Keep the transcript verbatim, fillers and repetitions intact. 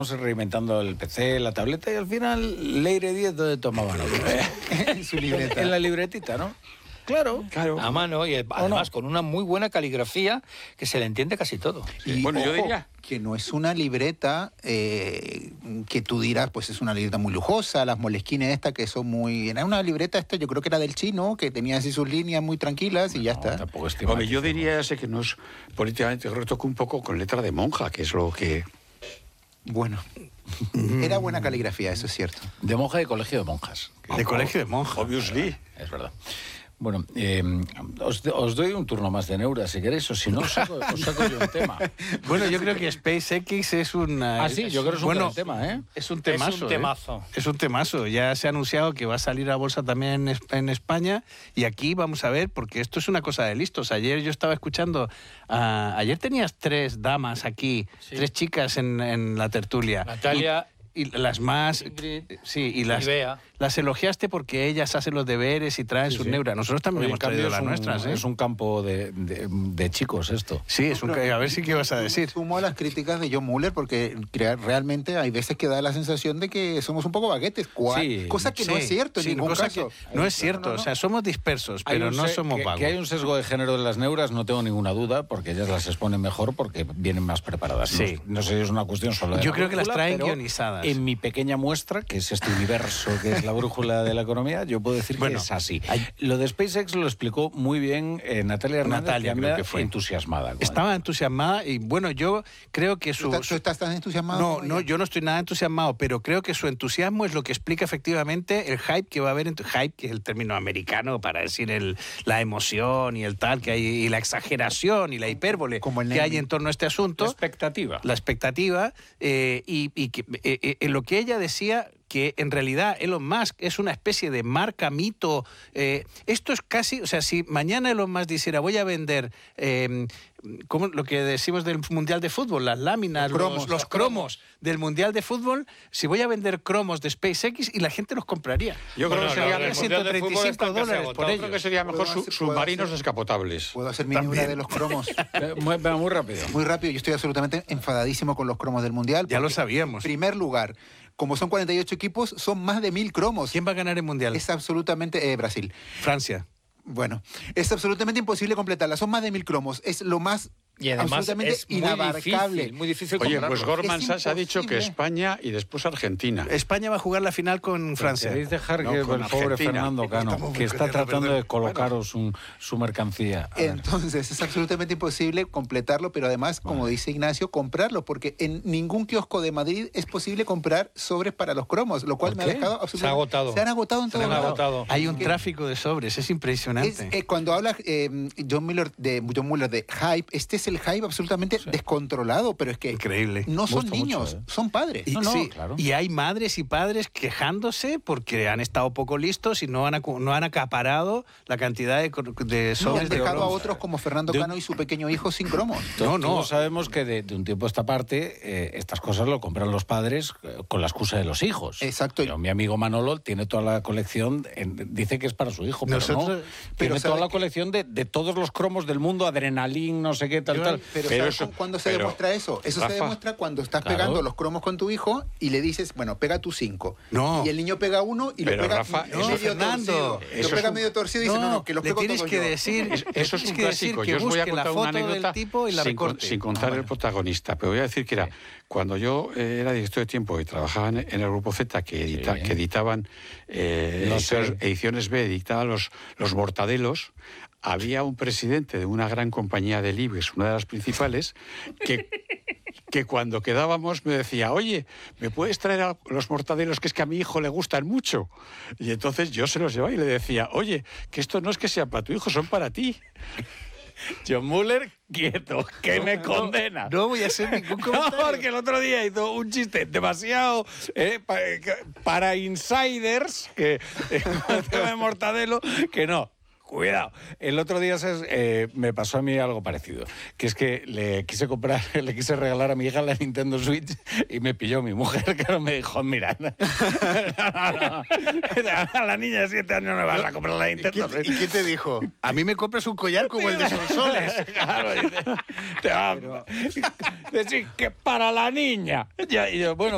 reinventando el P C, la tableta, y al final Leire diez, ¿dónde tomaba nota? En su libreta. En la libretita, ¿no? Claro. claro. A mano y además no? con una muy buena caligrafía que se le entiende casi todo. Y bueno, ojo, yo diría que no es una libreta eh, que tú dirás, pues es una libreta muy lujosa, las Moleskine esta que son muy... Era una libreta esta, yo creo que era del chino, que tenía así sus líneas muy tranquilas y no, ya está. Tampoco es Hombre, yo diría sé que no es políticamente correcto, que un poco con letra de monja, que es lo que... Bueno, era buena caligrafía, eso es cierto. De monja de colegio de monjas. De colegio de monjas. Obviously. Es verdad. Bueno, eh, os, os doy un turno más de neura, si queréis, o si no, os saco, os saco yo un tema. Bueno, yo creo que SpaceX es un... Ah, sí, yo creo que es un bueno, gran tema, ¿eh? Es un temazo. Es un temazo. ¿eh? Es un temazo. Ya se ha anunciado que va a salir a bolsa también en, en España, y aquí vamos a ver, porque esto es una cosa de listos. Ayer yo estaba escuchando... Uh, ayer tenías tres damas aquí, sí. tres chicas en, en la tertulia. Natalia... Y, y las más... Ingrid, sí, y las... Y Bea. Las elogiaste porque ellas hacen los deberes y traen Sí, sus sí. neuras. Nosotros también Oye, hemos traído las un, nuestras, ¿eh? Es un campo de, de, de chicos esto. Sí, es un, a ver si qué vas a decir. Sumo a las críticas de John Muller porque realmente hay veces que da la sensación de que somos un poco baguetes, sí, cosa que sí, no es cierto en sí, ningún cosa caso. Que no es cierto, no, no, no. O sea, somos dispersos, pero no somos que, vagos. Que hay un sesgo de género de las neuras, no tengo ninguna duda, porque ellas las exponen mejor porque vienen más preparadas. Sí. No, no sé si es una cuestión solo de Yo la creo brújula, que las traen pero guionizadas. En mi pequeña muestra, que es este universo que es la brújula de la economía, yo puedo decir bueno, que es así. Hay... Lo de SpaceX lo explicó muy bien eh, Natalia Hernández, Natalia, que creo que fue entusiasmada. Estaba entusiasmada y bueno, yo creo que su... ¿Tú estás, ¿tú estás tan entusiasmado? No, no, yo no estoy nada entusiasmado, pero creo que su entusiasmo es lo que explica efectivamente el hype que va a haber, en hype, que es el término americano para decir el, la emoción y el tal, que hay, y la exageración y la hipérbole Como el que hay en torno a este asunto. La expectativa. La expectativa, eh, y, y que, eh, eh, lo que ella decía... que en realidad Elon Musk es una especie de marca mito. Eh, esto es casi, o sea, si mañana Elon Musk dijera voy a vender, eh, ¿cómo, lo que decimos del Mundial de Fútbol, las láminas, los cromos, los, los cromos del Mundial de Fútbol, si voy a vender cromos de SpaceX y la gente los compraría. Yo creo bueno, que sería no, ciento treinta y cinco dólares por ellos. Yo creo que sería mejor su, hacer, submarinos hacer, descapotables. Puedo hacer mi neura de los cromos. muy, muy rápido. Muy rápido. Yo estoy absolutamente enfadadísimo con los cromos del Mundial. Ya lo sabíamos. En primer lugar, como son cuarenta y ocho equipos, son más de mil cromos. ¿Quién va a ganar el Mundial? Es absolutamente... Eh, Brasil. Francia. Bueno, es absolutamente imposible completarla. Son más de mil cromos. Es lo más... Y además absolutamente es muy inabarcable. difícil, muy difícil Oye, comprarlo. pues Gorman Es Sanz ha dicho que imposible. España y después Argentina. España va a jugar la final con Francia. ¿Queréis dejar No, que con el pobre Argentina. Fernando Cano, Estamos muy que está contentos, tratando perdón. de colocaros un, su mercancía? A ver. Entonces, es absolutamente imposible completarlo, pero además, como dice Ignacio, comprarlo, porque en ningún kiosco de Madrid es posible comprar sobres para los cromos, lo cual ¿Por me qué? ha dejado absolutamente... Se ha agotado. Se han agotado en Se todo han lado. agotado. Hay un Que- tráfico de sobres, es Es, impresionante. eh, cuando habla eh, John Mueller de John Mueller de hype, este es el hype absolutamente descontrolado, pero es que Increíble. no son Gusta niños, mucho, ¿eh? son padres. Y, No, no, sí, claro. y hay madres y padres quejándose porque han estado poco listos y no han, acu- no han acaparado la cantidad de, cro- de Y han sobres de dejado a cromos. otros como Fernando De un- Cano y su pequeño hijo sin cromos. No, no. Todos sabemos que de, de un tiempo a esta parte eh, estas cosas lo compran los padres eh, con la excusa de los hijos. Exacto. Yo, mi amigo Manolo tiene toda la colección, en- dice que es para su hijo, pero Nosotros- no. pero Tiene ¿sabe toda la qué? colección de, de todos los cromos del mundo, adrenalín, no sé qué, tal, Yo- tal. Pero, Pero ¿sabes eso- cu- cuándo se pero, demuestra eso? Eso Rafa, se demuestra cuando estás claro. pegando los cromos con tu hijo y le dices, bueno, pega tus cinco. No. Y el niño pega uno y Pero, lo pega Rafa, medio eso- torcido. Fernando, Lo eso pega es un- medio torcido y dice, no, no, que los le pego tienes todos que yo. decir, Es- le eso es tienes un que decir clásico. que Yo os voy a busque la contar foto una anécdota del tipo y la sin, con- recorte. sin contar Ah, el bueno. protagonista, pero voy a decir que era cuando yo eh, era director de tiempo y trabajaba en, en el Grupo Z, que, edita- Sí. que editaban eh, Lo ediciones, sé. ediciones B, editaban los, los mortadelos. Había un presidente de una gran compañía del IBEX, una de las principales, que, que cuando quedábamos me decía, oye, ¿me puedes traer a los mortadelos que es que a mi hijo le gustan mucho? Y entonces yo se los llevaba y le decía, oye, que esto no es que sea para tu hijo, son para ti. John Muller, quieto, que me condena. No voy a hacer ningún No, comentario. porque el otro día hizo un chiste demasiado eh, pa- para insiders, que eh, con el tema de Mortadelo, que no. Cuidado. El otro día ¿sabes? Eh, me pasó a mí algo parecido, que es que le quise comprar, le quise regalar a mi hija la Nintendo Switch y me pilló mi mujer, que me dijo, mira, no, no, no, a la niña de siete años no me vas a comprar la Nintendo Switch. ¿Y quién te dijo? A mí me compras un collar como el de Sonsoles. Claro, dice, te va a decir que para la niña. Ya, y yo, bueno,